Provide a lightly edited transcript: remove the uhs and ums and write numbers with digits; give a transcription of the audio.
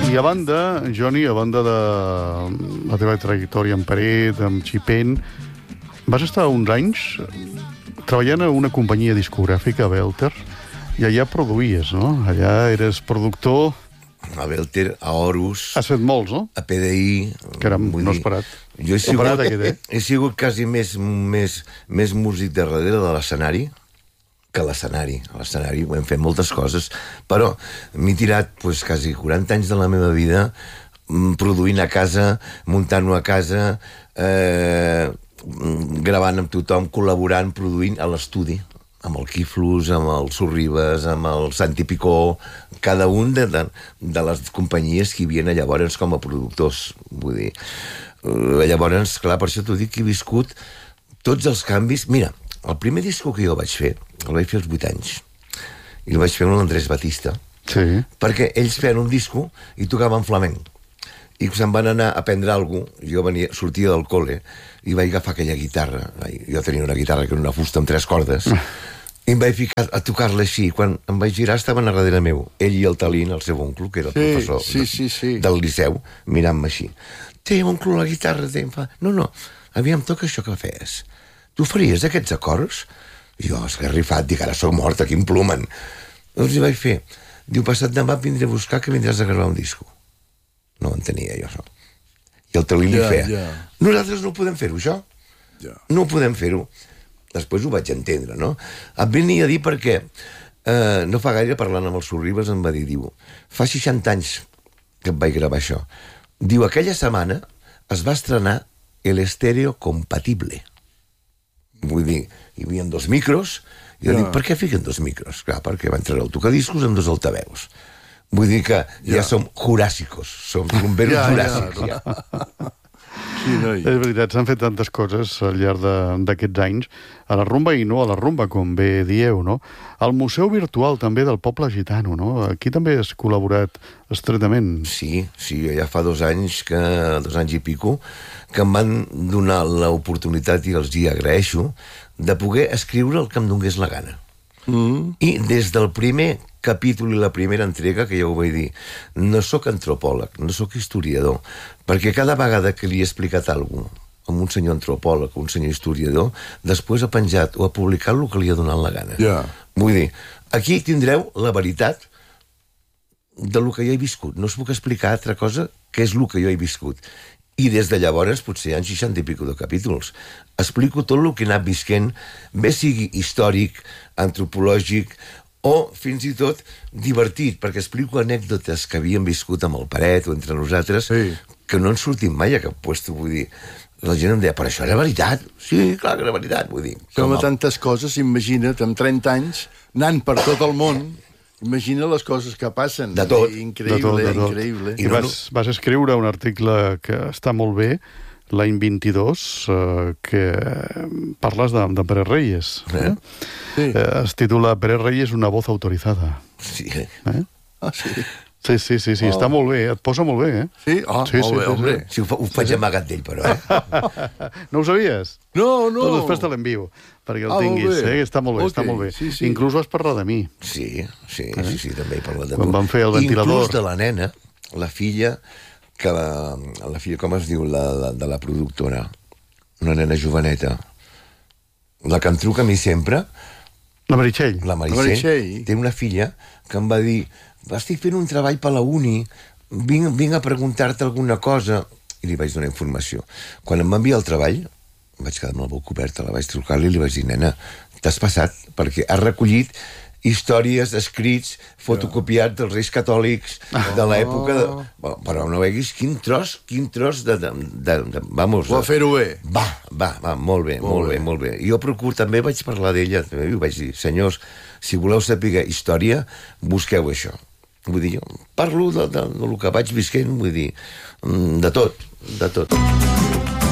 I a banda, Johnny, a banda de la teva trajectòria en paret, amb Chipén, vas estar uns anys treballant a una companyia discogràfica, a Belter, i allà produïes, no? Allà eres productor... A Belter, a Horus... Has fet molts, no? A PDI... Caram, no has parat. Jo he sigut quasi més músic de darrere de l'escenari que l'escenari. A l'escenari hem fet moltes coses, però m'he tirat quasi 40 anys de la meva vida produint a casa, muntant-ho a casa, gravant amb tothom, col·laborant, produint a l'estudi, amb el Quiflos, amb el Sorribes, amb el Santi Picó, cada un de les companyies que hi havia llavors com a productors. Vull dir, llavors, clar, per això t'ho dic que he viscut tots els canvis. Mira, el primer disco que jo vaig fer, el vaig fer als 8 anys, i el vaig fer amb l'Andrés Batista, sí. Perquè ells feien un disco i tocaven flamenc. I se'n van anar a aprendre alguna cosa. Jo sortia del col·le i vaig agafar aquella guitarra. Jo tenia una guitarra que era una fusta amb 3 cordes, i em vaig ficar a tocar-la així. Quan em vaig girar estaven a darrere meu, ell i el Talín, el seu oncle, que era el professor del Liceu, mirant-me així. Té, oncle, la guitarra, té. No, aviam, toca això que fes. Tu faries aquests acords? I jo, esgarrifat, dic, ara soc mort, aquí em plumen. Doncs hi vaig fer. Diu, passat demà et vindré a buscar que vindràs a gravar un disco. No entenia jo, això. I el Talín li feia. Nosaltres no podem fer-ho, això. No podem fer-ho. Després ho vaig entendre, no? Em venia a dir perquè no fa gaire, parlant amb el Sorribes, em va dir, diu, fa 60 anys que em vaig gravar això. Diu, aquella setmana es va estrenar el estèreo compatible. Vull dir, hi havia 2 micros, i jo dic, per què fiquen 2 micros? Clar, perquè van treure el tocadiscos amb 2 altaveus. Vull dir que ja som juràssicos, som bomberos juràssics. Sí, és veritat, s'han fet tantes coses al llarg d'aquests anys, a la rumba i no a la rumba, com bé dieu, no? Al Museu Virtual, també, del Poble Gitano, no? Aquí també has col·laborat estretament. Sí, ja fa 2 anys, 2 anys i pico, que em van donar l'oportunitat, i els hi agraeixo, de poder escriure el que em donés la gana. I des del primer capítol i la primera entrega, que ja ho vaig dir, no sóc antropòleg, no sóc historiador, perquè cada vegada que li he explicat alguna cosa amb un senyor antropòleg o un senyor historiador, després ha penjat o ha publicat el que li ha donat la gana. Vull dir, aquí tindreu la veritat del que jo he viscut. No us puc explicar altra cosa que és el que jo he viscut. I des de llavors, potser hi ha 60 i pico de capítols. Explico tot el que he anat visquent, bé sigui històric, antropològic, o fins i tot divertit, perquè explico anècdotes que havíem viscut amb el Paret o entre nosaltres, que no en sortim mai a cap puesto, vull dir. La gent em deia, però això era veritat? Sí, clar que era veritat, vull dir. Com a tantes coses, imagina't, amb 30 anys, anant per tot el món, imagina les coses que passen. De tot. Increïble. I vas escriure un article que està molt bé, l'any 22, que parles de Pérez Reyes. Es titula Pérez Reyes, una voz autorizada. Sí. Sí, està molt bé, et posa molt bé, Sí? Molt bé, home. Sí, ho faig amagat d'ell, però, No ho sabies? No. Doncs després te l'envio, perquè el tinguis, Està molt bé. Inclús vas parlar de mi. Sí, també he parlat de tu. Quan van fer el ventilador. Inclús de la nena, la filla, com es diu, de la productora, una nena joveneta, la que em truca a mi sempre, la Meritxell. La Meritxell té una filla que em va dir, estic fent un treball per la uni, vinc a preguntar-te alguna cosa, i li vaig donar informació. Quan em va enviar el treball, vaig quedar amb la boca oberta, la vaig trucar-li i li vaig dir, nena, t'has passat, perquè has recollit històries, escrits, fotocopiats dels Reis Catòlics de l'època de... Però no veguis quin tros de... Vamos... Va fer-ho bé. Va, molt bé. Jo també vaig parlar d'ella, i vaig dir, senyors, si voleu saber història, busqueu això. Vull dir, jo parlo del que vaig visquent, vull dir, de tot.